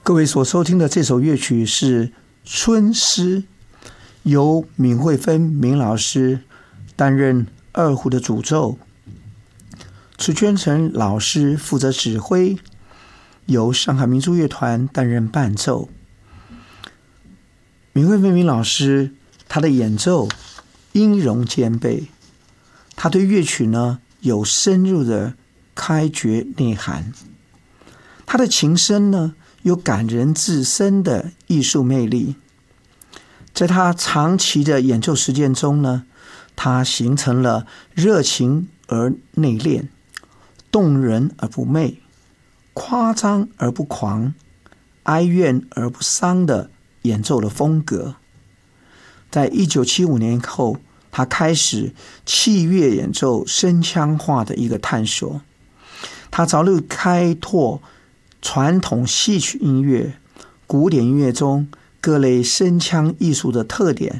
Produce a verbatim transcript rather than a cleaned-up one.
各位所收听的这首乐曲是《春诗》，由闵惠芬闵老师担任二胡的主奏，楚娟成老师负责指挥，由上海民族乐团担任伴奏。闵惠芬闵老师他的演奏音容兼备，他对乐曲呢有深入的开掘内涵，他的琴声呢有感人至深的艺术魅力。在他长期的演奏实践中呢，他形成了热情而内敛，动人而不媚，夸张而不狂，哀怨而不伤的演奏的风格。在一九七五年后，他开始器乐演奏声腔化的一个探索，他着力开拓传统戏曲音乐、古典音乐中各类声腔艺术的特点